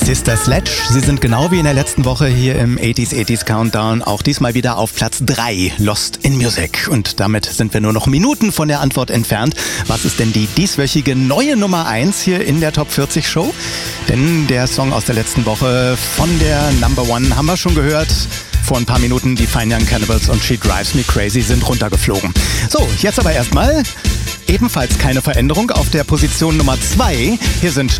Sister Sledge, sie sind genau wie in der letzten Woche hier im 80s Countdown auch diesmal wieder auf Platz 3, Lost in Music. Und damit sind wir nur noch Minuten von der Antwort entfernt. Was ist denn die dieswöchige neue Nummer 1 hier in der Top 40 Show? Denn der Song aus der letzten Woche von der Number One haben wir schon gehört. Vor ein paar Minuten die Fine Young Cannibals und She Drives Me Crazy sind runtergeflogen. So, jetzt aber erstmal ebenfalls keine Veränderung auf der Position Nummer 2. Hier sind